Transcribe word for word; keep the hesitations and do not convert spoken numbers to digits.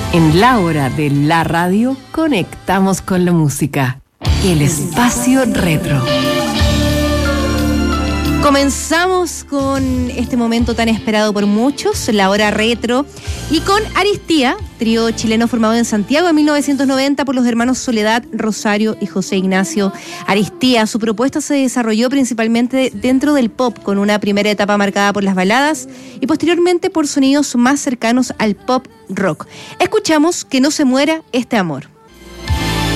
En la hora de la radio, conectamos con la música. El espacio retro. Comenzamos con este momento tan esperado por muchos, la hora retro, y con Aristía, trío chileno formado en Santiago en mil novecientos noventa por los hermanos Soledad, Rosario y José Ignacio Aristía. Su propuesta se desarrolló principalmente dentro del pop, con una primera etapa marcada por las baladas y posteriormente por sonidos más cercanos al pop rock. Escuchamos Que no se muera este amor.